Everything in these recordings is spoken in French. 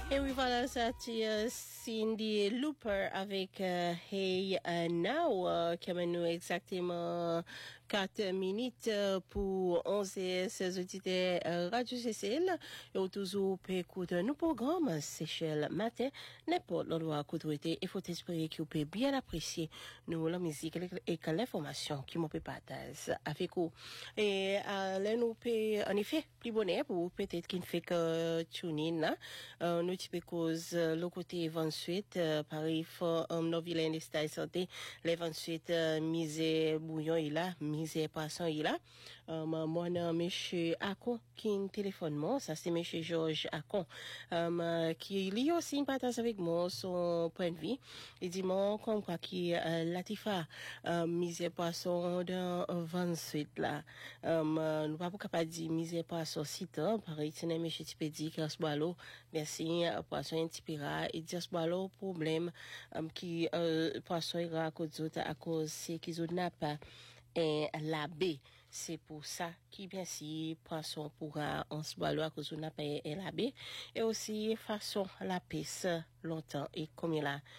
Et oui, voilà, ça c'est Cindy Looper avec Hey Now, qui amène nous exactement 4 minutes pour 11 et 16 auditeurs Radio CCL. Et toujours peut écouter nos programmes Seychelles matin, n'importe l'endroit où vous êtes. Il faut espérer que vous pouvez bien apprécier nous la musique et que l'information qui m'ont partage avec vous. Et là, nous peut, en effet, plus bonheur pour peut-être qu'il ne fait que tune in, nous type cause le côté 28 Paris nos vilains des santé les 28 misé bouillon il a misé poisson il a moi monsieur Akon qui téléphone moi ça c'est monsieur Georges Akon qui lui aussi partage avec moi son point de vue il dit moi comme quoi qui Latifa misé poisson dans 28 là nous pas capable dire misé poisson site Paris c'est monsieur type dit que ce ballot merci poisson intipira et dire ce ballot problème qui poisson ira à cause c'est qu'ils n'a pas la baie c'est pour ça qui bien si poisson pourra en ce ballot à cause n'a pas la baie et aussi façon la pêche longtemps et comme il a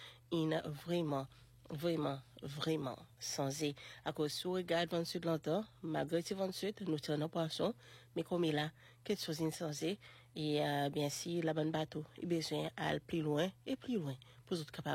vraiment sans et à cause si on regarde 28 longtemps malgré 28 nous tenons poisson mais comme il a quelque chose sans et bien si la bonne bateau il besoin aller plus loin pour être capable